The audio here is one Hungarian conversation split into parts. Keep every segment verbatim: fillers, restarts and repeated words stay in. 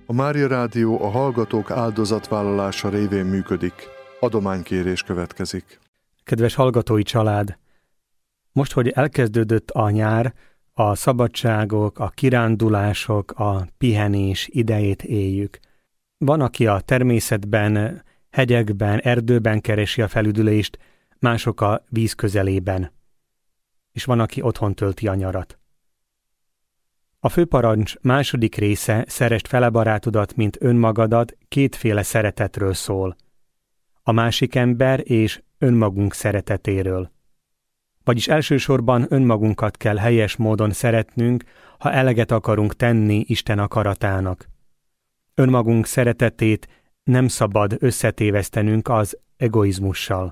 A Mária Rádió a hallgatók áldozatvállalása révén működik. Adománykérés következik. Kedves hallgatói család! Most, hogy elkezdődött a nyár, a szabadságok, a kirándulások, a pihenés idejét éljük. Van, aki a természetben, hegyekben, erdőben keresi a felüdülést, mások a víz közelében. És van, aki otthon tölti a nyarat. A főparancs második része, szeresd fele barátodat, mint önmagadat, kétféle szeretetről szól. A másik ember és önmagunk szeretetéről. Vagyis elsősorban önmagunkat kell helyes módon szeretnünk, ha eleget akarunk tenni Isten akaratának. Önmagunk szeretetét nem szabad összetévesztenünk az egoizmussal.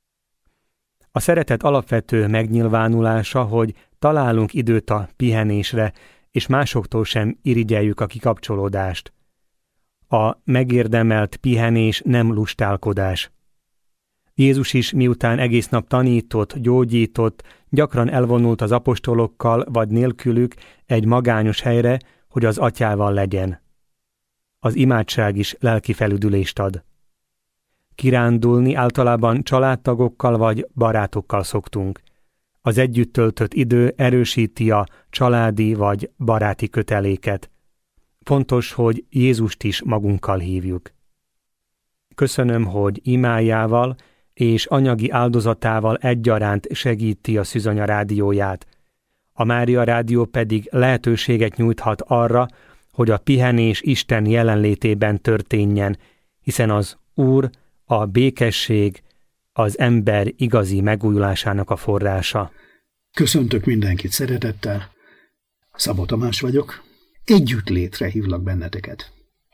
A szeretet alapvető megnyilvánulása, hogy találunk időt a pihenésre, és másoktól sem irigyeljük a kikapcsolódást. A megérdemelt pihenés nem lustálkodás. Jézus is, miután egész nap tanított, gyógyított, gyakran elvonult az apostolokkal vagy nélkülük egy magányos helyre, hogy az atyával legyen. Az imádság is lelki felüdülést ad. Kirándulni általában családtagokkal vagy barátokkal szoktunk. Az együtt töltött idő erősíti a családi vagy baráti köteléket. Fontos, hogy Jézust is magunkkal hívjuk. Köszönöm, hogy imájával és anyagi áldozatával egyaránt segíti a Szűzanya rádióját. A Mária Rádió pedig lehetőséget nyújthat arra, hogy a pihenés Isten jelenlétében történjen, hiszen az Úr, a békesség, az ember igazi megújulásának a forrása. Köszöntök mindenkit szeretettel, Szabó Tamás vagyok, együttlétre hívlak benneteket.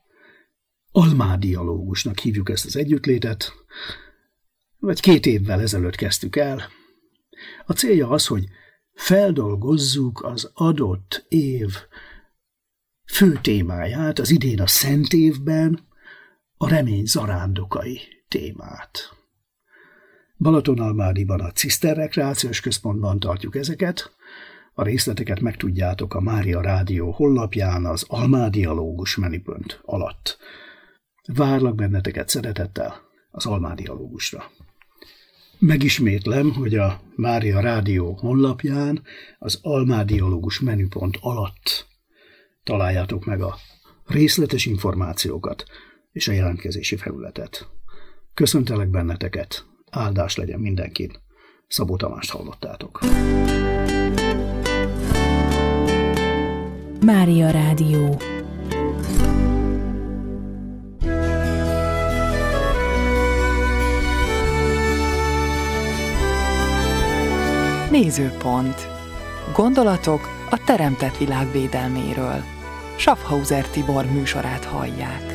Almádialógusnak hívjuk ezt az együttlétet, vagy két évvel ezelőtt kezdtük el. A célja az, hogy feldolgozzuk az adott év fő témáját, az idén a Szent évben a remény zarándokai témát. Balatonalmádiban a Ciszter Rekreációs Központban tartjuk ezeket. A részleteket megtudjátok a Mária Rádió honlapján az Almádialógus menüpont alatt. Várlak benneteket szeretettel az Almádialógusra. Megismétlem, hogy a Mária Rádió honlapján az Almádialógus menüpont alatt találjátok meg a részletes információkat és a jelentkezési felületet. Köszöntelek benneteket, áldás legyen mindenkin. Szabó Tamást hallottátok. Mária Rádió. Nézőpont. Gondolatok a teremtett világ védelméről. Schaffhauser Tibor műsorát hallják.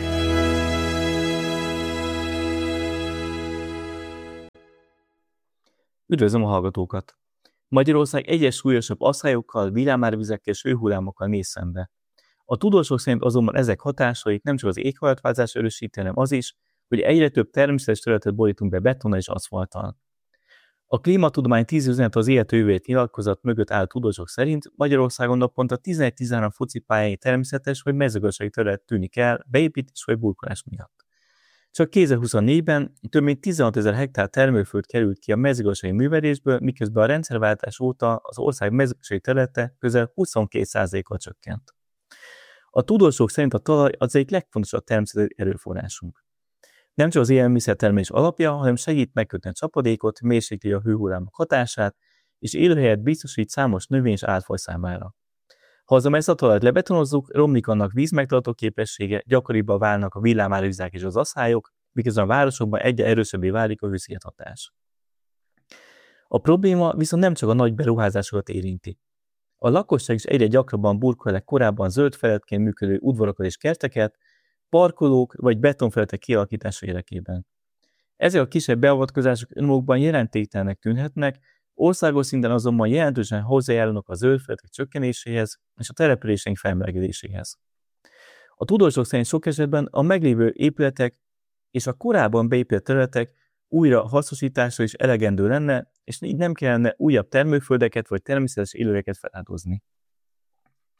Üdvözlöm a hallgatókat! Magyarország egyes súlyosabb asszályokkal, villámárvizekkel és hőhullámokkal néz szembe. A tudósok szerint azonban ezek hatásait nem csak az éghajlatváltozás erősíti, hanem az is, hogy egyre több természetes területet borítunk be betonnal és aszfalttal. A Klímatudomány tíz üzenet az élet jövőjét nyilatkozat mögött áll tudósok szerint Magyarországon naponta tizenegy-tizenhárom focipályai természetes vagy mezőgazdasági terület tűnik el beépítés vagy burkolás miatt. Csak kétezer-huszonnégyben több mint tizenhatezer hektár termőföld került ki a mezőgazdasági művelésből, miközben a rendszerváltás óta az ország mezőgazdasági területe közel huszonkét százalékkal csökkent. A tudósok szerint a talaj az egyik legfontosabb természeti erőforrásunk. Nem csak az élelmiszertermelés alapja, hanem segít megkötni a csapadékot, mérsékli a hőhullámok hatását, és élőhelyet biztosít számos növény és állatfaj számára. Ha azonban ezt a talajt lebetonozzuk, romlik annak vízmegtartó képessége, gyakoribbá válnak a villámárvizek és az aszályok, miközben a városokban egyre erősebbé válik a hőszigethatás. A probléma viszont nem csak a nagy beruházásokat érinti. A lakosság is egyre gyakrabban burkol le korábban zöld felületként működő udvarokat és kerteket, parkolók vagy betonfelületek kialakítása érdekében. Ezek a kisebb beavatkozások önmagukban jelentéktelennek tűnhetnek, országos szinten azonban jelentősen hozzájárulnak a zöld felületek csökkenéséhez és a településeink felmelegedéséhez. A tudósok szerint sok esetben a meglévő épületek és a korábban beépített területek újra hasznosítása is elegendő lenne, és így nem kellene újabb termőföldeket vagy természetes élőhelyeket feláldozni.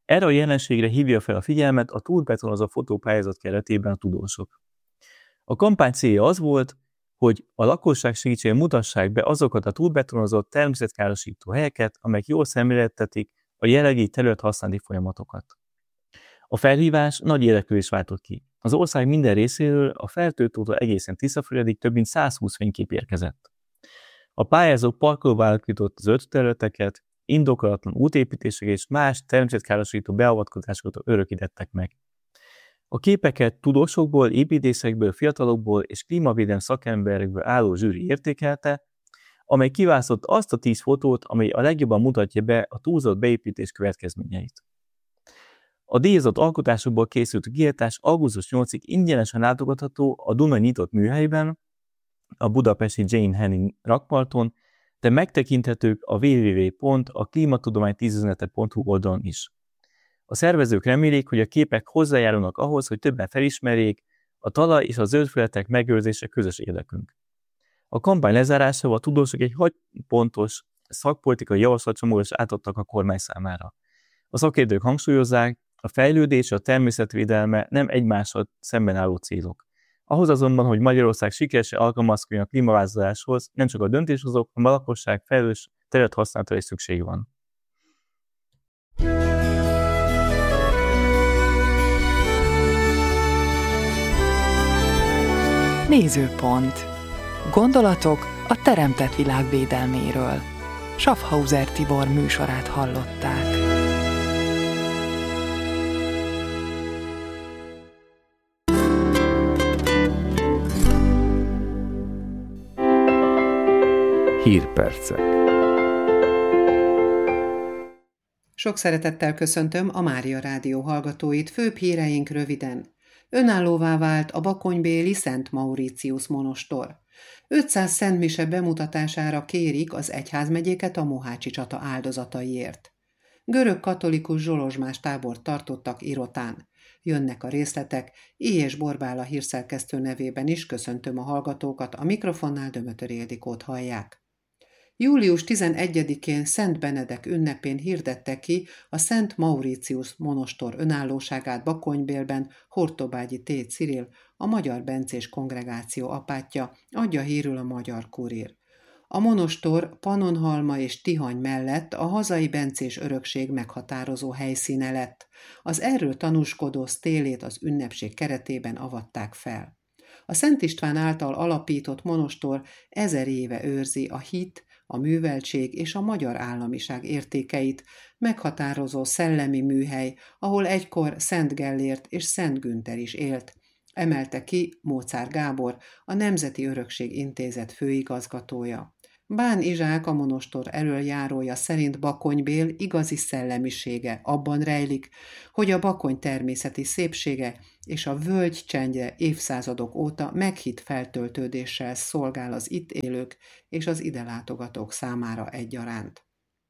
Erre a jelenségre hívja fel a figyelmet a túlbetonozott fotópályázat keretében a tudósok. A kampány célja az volt, hogy a lakosság segítségével mutassák be azokat a túlbetonozott természetkárosító helyeket, amelyek jól szemléltetik a jelenlegi területhasználati folyamatokat. A felhívás nagy érdeklődést váltott ki. Az ország minden részéről a Fertőtótól egészen Tiszafüredig több mint százhúsz fénykép érkezett. A pályázók parkolóba alakított zöld területeket, indokolatlan útépítéseket és más természetkárosító beavatkozásokat örökítettek meg. A képeket tudósokból, építészekből, fiatalokból és klímavédelmi szakemberekből álló zsűri értékelte, amely kiválasztott azt a tíz fotót, amely a legjobban mutatja be a túlzott beépítés következményeit. A díjazott alkotásokból készült kiállítás augusztus nyolcadikáig ingyenesen látogatható a Duna nyitott műhelyben, a budapesti Jane Henning rakparton, de megtekinthetők a double-u double-u double-u pont a klímatudomány tíz üzenete pont hu oldalon is. A szervezők remélik, hogy a képek hozzájárulnak ahhoz, hogy többen felismerjék, a talaj és a zöldfelületek megőrzése közös érdekünk. A kampány lezárásával a tudósok egy hat pontos szakpolitikai javaslatcsomagot átadtak a kormány számára. A szakértők hangsúlyozzák, a fejlődés és a természetvédelme nem egymással szemben álló célok. Ahhoz azonban, hogy Magyarország sikeresen alkalmazkodjon a klímaváltozáshoz, nem csak a döntéshozók, hanem a lakosság felelős területhasználatra is szükség van. Nézőpont. Gondolatok a teremtett világ védelméről. Schaffhauser Tibor műsorát hallották. Hírpercek. Sok szeretettel köszöntöm a Mária Rádió hallgatóit, főbb híreink röviden. Önállóvá vált a bakonybéli Szent Mauritius monostor. ötszáz szentmise bemutatására kérik az egyházmegyéket a mohácsi csata áldozataiért. Görög katolikus zsolozsmás tábort tartottak Irotán. Jönnek a részletek, Éjes Borbála hírszerkesztő nevében is köszöntöm a hallgatókat, a mikrofonnál Dömötör Ildikót hallják. július tizenegyedikén Szent Benedek ünnepén hirdette ki a Szent Mauritius monostor önállóságát Bakonybélben Hortobágyi T. Cyril, a Magyar Bencés Kongregáció apátja, adja hírül a Magyar Kurír. A monostor Pannonhalma és Tihany mellett a hazai bencés örökség meghatározó helyszíne lett. Az erről tanúskodó sztélét az ünnepség keretében avatták fel. A Szent István által alapított monostor ezer éve őrzi a hit, a műveltség és a magyar államiság értékeit, meghatározó szellemi műhely, ahol egykor Szent Gellért és Szent Günther is élt, emelte ki Móczár Gábor, a Nemzeti Örökség Intézet főigazgatója. Bán Izsák, a monostor elöljárója szerint Bakonybél igazi szellemisége abban rejlik, hogy a Bakony természeti szépsége és a völgy csendje évszázadok óta meghitt feltöltődéssel szolgál az itt élők és az ide látogatók számára egyaránt.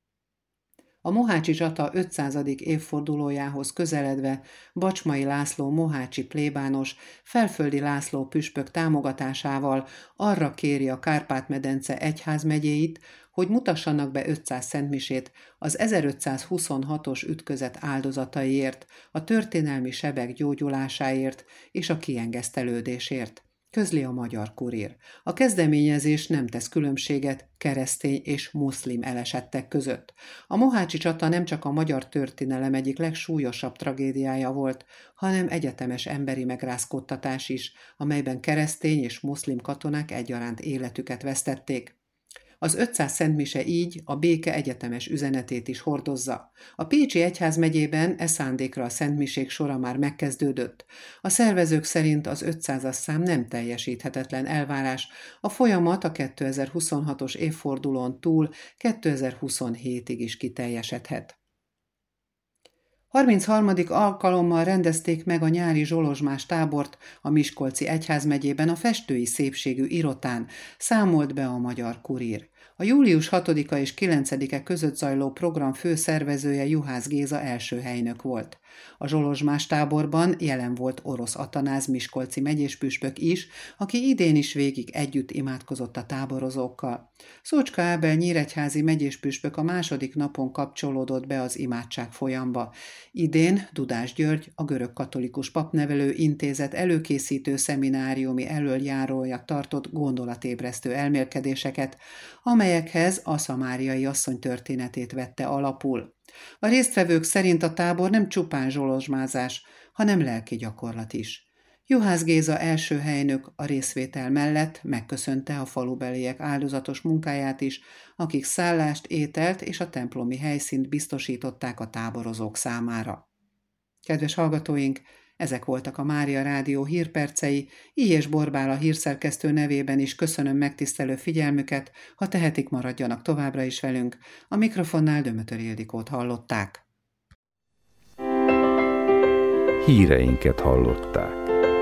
A mohácsi csata ötszázadik évfordulójához közeledve Bacsmai László mohácsi plébános, Felföldi László püspök támogatásával arra kéri a Kárpát-medence egyházmegyéit, hogy mutassanak be ötszáz szentmisét az ezerötszázhuszonhatos ütközet áldozataiért, a történelmi sebek gyógyulásáért és a kiengesztelődésért, közli a Magyar Kurír. A kezdeményezés nem tesz különbséget keresztény és muszlim elesettek között. A mohácsi csata nem csak a magyar történelem egyik legsúlyosabb tragédiája volt, hanem egyetemes emberi megrázkódtatás is, amelyben keresztény és muszlim katonák egyaránt életüket vesztették. Az ötszáz szentmise így a béke egyetemes üzenetét is hordozza. A Pécsi egyházmegyében e szándékra a szentmisék sora már megkezdődött. A szervezők szerint az ötszázas szám nem teljesíthetetlen elvárás, a folyamat a kétezer-huszonhatos évfordulón túl kétezer-huszonhétig is kiteljesedhet. harmincharmadik alkalommal rendezték meg a nyári zsolozsmás tábort a Miskolci egyházmegyében a festői szépségű Irotán, számolt be a Magyar Kurír. A július hatodika és kilencedike között zajló program főszervezője Juhász Géza első helynök volt. A Zsolozsmás táborban jelen volt Orosz Atanáz miskolci megyéspüspök is, aki idén is végig együtt imádkozott a táborozókkal. Szócska Ábel nyíregyházi megyéspüspök a második napon kapcsolódott be az imádság folyamba. Idén Dudás György, a Görög Katolikus Papnevelő Intézet előkészítő szemináriumi elöljárója tartott gondolatébresztő elmélkedéseket, amelyekhez a szamáriai asszony történetét vette alapul. A résztvevők szerint a tábor nem csupán zsolozsmázás, hanem lelki gyakorlat is. Juhász Géza első helynök a részvétel mellett megköszönte a falubeliek áldozatos munkáját is, akik szállást, ételt és a templomi helyszínt biztosították a táborozók számára. Kedves hallgatóink, ezek voltak a Mária Rádió hírpercei, Illyés Borbála hírszerkesztő nevében is köszönöm megtisztelő figyelmüket, ha tehetik, maradjanak továbbra is velünk. A mikrofonnál Dömötör Ildikót hallották. Híreinket hallották.